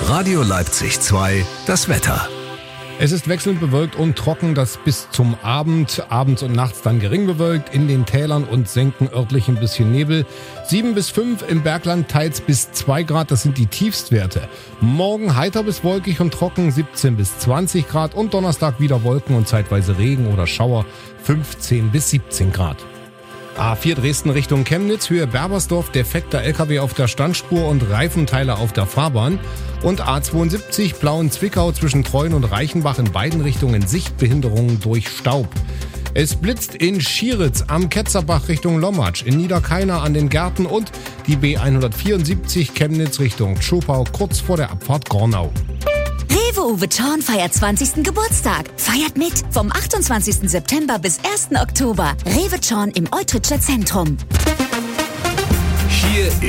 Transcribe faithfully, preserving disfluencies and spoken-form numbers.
Radio Leipzig zwei, das Wetter. Es ist wechselnd bewölkt und trocken, das bis zum Abend. Abends und nachts dann gering bewölkt, in den Tälern und Senken örtlich ein bisschen Nebel. sieben bis fünf im Bergland, teils bis zwei Grad, das sind die Tiefstwerte. Morgen heiter bis wolkig und trocken, siebzehn bis zwanzig Grad. Und Donnerstag wieder Wolken und zeitweise Regen oder Schauer, fünfzehn bis siebzehn Grad. A vier Dresden Richtung Chemnitz, Höhe Berbersdorf, defekter L K W auf der Standspur und Reifenteile auf der Fahrbahn. Und A zweiundsiebzig Plauen-Zwickau zwischen Treuen und Reichenbach in beiden Richtungen Sichtbehinderungen durch Staub. Es blitzt in Schieritz am Ketzerbach Richtung Lommatsch, in Niederkeiner an den Gärten und die B hundertvierundsiebzig Chemnitz Richtung Tschopau kurz vor der Abfahrt Gornau. Rewe Uwe Thorn feiert zwanzigsten Geburtstag. Feiert mit vom achtundzwanzigsten September bis ersten Oktober. Rewe Thorn im Eutritscher Zentrum. Hier